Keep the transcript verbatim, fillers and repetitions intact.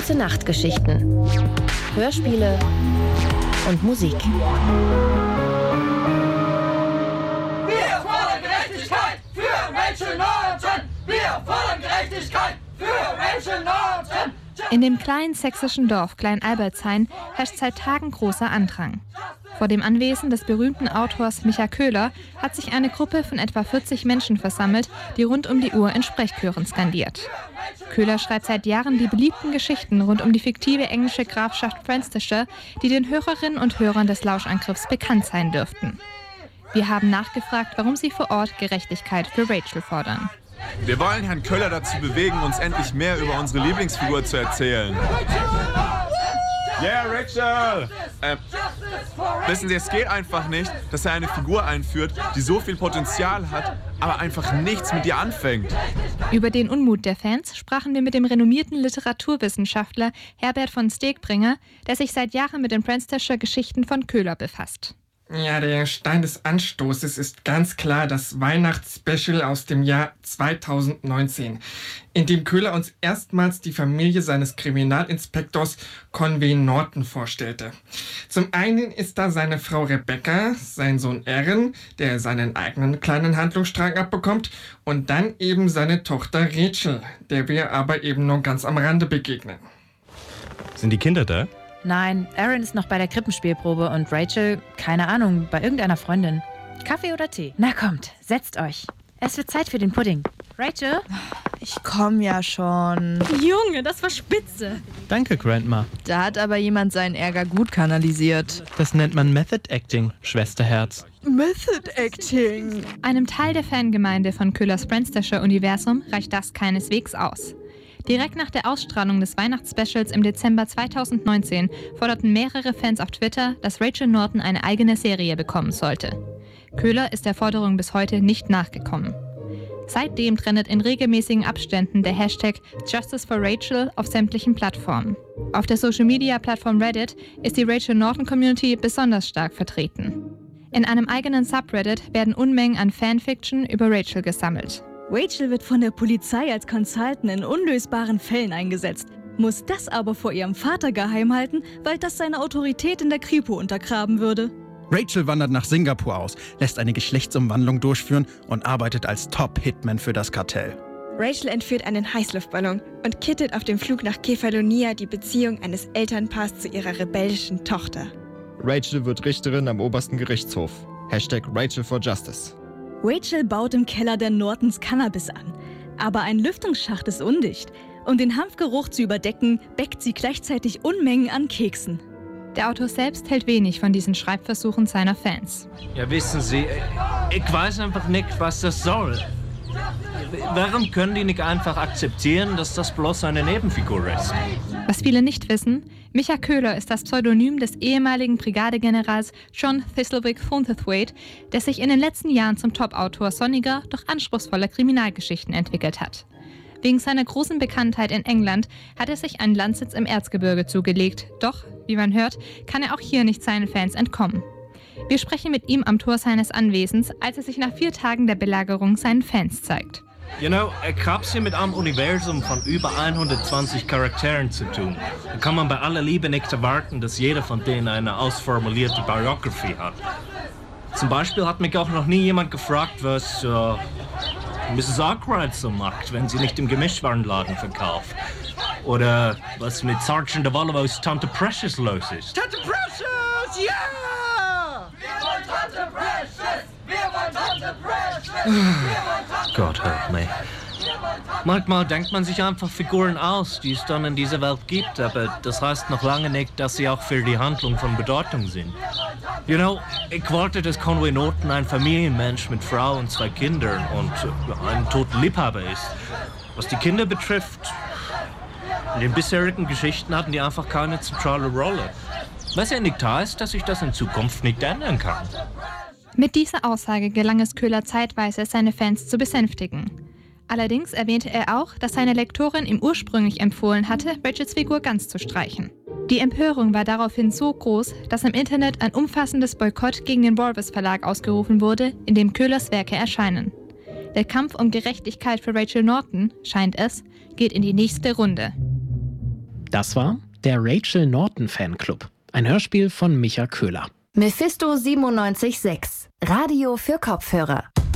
Gute-Nacht-Geschichten, Hörspiele und Musik. Wir fordern Gerechtigkeit für Rachel Norton! Wir fordern Gerechtigkeit für Rachel Norton! In dem kleinen sächsischen Dorf Klein-Albertshain herrscht seit Tagen großer Andrang. Vor dem Anwesen des berühmten Autors Micha Köhler hat sich eine Gruppe von etwa vierzig Menschen versammelt, die rund um die Uhr in Sprechchören skandiert. Köhler schreibt seit Jahren die beliebten Geschichten rund um die fiktive englische Grafschaft Francisshire, die den Hörerinnen und Hörern des Lauschangriffs bekannt sein dürften. Wir haben nachgefragt, warum sie vor Ort Gerechtigkeit für Rachel fordern. Wir wollen Herrn Köhler dazu bewegen, uns endlich mehr über unsere Lieblingsfigur zu erzählen. Yeah, Rachel! Ähm, wissen Sie, es geht einfach nicht, dass er eine Figur einführt, die so viel Potenzial hat, aber einfach nichts mit ihr anfängt. Über den Unmut der Fans sprachen wir mit dem renommierten Literaturwissenschaftler Herbert von Steegbringer, der sich seit Jahren mit den Francisshire Geschichten von Köhler befasst. Ja, der Stein des Anstoßes ist ganz klar das Weihnachtsspecial aus dem Jahr zweitausendneunzehn, in dem Köhler uns erstmals die Familie seines Kriminalinspektors Conway Norton vorstellte. Zum einen ist da seine Frau Rebecca, sein Sohn Aaron, der seinen eigenen kleinen Handlungsstrang abbekommt, und dann eben seine Tochter Rachel, der wir aber eben nur ganz am Rande begegnen. Sind die Kinder da? Nein, Aaron ist noch bei der Krippenspielprobe und Rachel, keine Ahnung, bei irgendeiner Freundin. Kaffee oder Tee? Na kommt, setzt euch. Es wird Zeit für den Pudding. Rachel? Ich komm ja schon. Junge, das war spitze. Danke, Grandma. Da hat aber jemand seinen Ärger gut kanalisiert. Das nennt man Method Acting, Schwesterherz. Method Acting. Einem Teil der Fangemeinde von Köhlers Francisshire-Universum reicht das keineswegs aus. Direkt nach der Ausstrahlung des Weihnachtsspecials im Dezember zweitausendneunzehn forderten mehrere Fans auf Twitter, dass Rachel Norton eine eigene Serie bekommen sollte. Köhler ist der Forderung bis heute nicht nachgekommen. Seitdem trendet in regelmäßigen Abständen der Hashtag Justice for Rachel auf sämtlichen Plattformen. Auf der Social-Media-Plattform Reddit ist die Rachel Norton-Community besonders stark vertreten. In einem eigenen Subreddit werden Unmengen an Fanfiction über Rachel gesammelt. Rachel wird von der Polizei als Consultant in unlösbaren Fällen eingesetzt, muss das aber vor ihrem Vater geheim halten, weil das seine Autorität in der Kripo untergraben würde. Rachel wandert nach Singapur aus, lässt eine Geschlechtsumwandlung durchführen und arbeitet als Top-Hitman für das Kartell. Rachel entführt einen Heißluftballon und kittet auf dem Flug nach Kefalonia die Beziehung eines Elternpaars zu ihrer rebellischen Tochter. Rachel wird Richterin am obersten Gerichtshof. Hashtag Rachel for Justice. Rachel baut im Keller der Nortons Cannabis an. Aber ein Lüftungsschacht ist undicht. Um den Hanfgeruch zu überdecken, bäckt sie gleichzeitig Unmengen an Keksen. Der Autor selbst hält wenig von diesen Schreibversuchen seiner Fans. Ja, wissen Sie, ich weiß einfach nicht, was das soll. Warum können die nicht einfach akzeptieren, dass das bloß eine Nebenfigur ist? Was viele nicht wissen, Micha Köhler ist das Pseudonym des ehemaligen Brigadegenerals John Thistlewick Thornthwaite, der sich in den letzten Jahren zum Top-Autor sonniger, doch anspruchsvoller Kriminalgeschichten entwickelt hat. Wegen seiner großen Bekanntheit in England hat er sich einen Landsitz im Erzgebirge zugelegt. Doch, wie man hört, kann er auch hier nicht seinen Fans entkommen. Wir sprechen mit ihm am Tor seines Anwesens, als er sich nach vier Tagen der Belagerung seinen Fans zeigt. You know, ich hab's hier mit einem Universum von über hundertzwanzig Charakteren zu tun. Da kann man bei aller Liebe nicht erwarten, dass jeder von denen eine ausformulierte Biografie hat. Zum Beispiel hat mich auch noch nie jemand gefragt, was uh, Missus Arkwright so macht, wenn sie nicht im Gemischtwarenladen verkauft. Oder was mit Sergeant Devolvos Tante Precious los ist. Tante Precious, yeah! Wir wollen Tante Precious! Wir wollen Tante Precious! Gott help me. Manchmal denkt man sich einfach Figuren aus, die es dann in dieser Welt gibt, aber das heißt noch lange nicht, dass sie auch für die Handlung von Bedeutung sind. You know, ich wollte, dass Conway Norton ein Familienmensch mit Frau und zwei Kindern und ein toter Liebhaber ist. Was die Kinder betrifft, in den bisherigen Geschichten hatten die einfach keine zentrale Rolle. Was ja nicht heißt, dass sich das in Zukunft nicht ändern kann. Mit dieser Aussage gelang es Köhler zeitweise, seine Fans zu besänftigen. Allerdings erwähnte er auch, dass seine Lektorin ihm ursprünglich empfohlen hatte, Rachels Figur ganz zu streichen. Die Empörung war daraufhin so groß, dass im Internet ein umfassendes Boykott gegen den Walrus Verlag ausgerufen wurde, in dem Köhlers Werke erscheinen. Der Kampf um Gerechtigkeit für Rachel Norton, scheint es, geht in die nächste Runde. Das war der Rachel Norton Fanclub. Ein Hörspiel von Micha Köhler. Mephisto siebenundneunzig Komma sechs. Radio für Kopfhörer.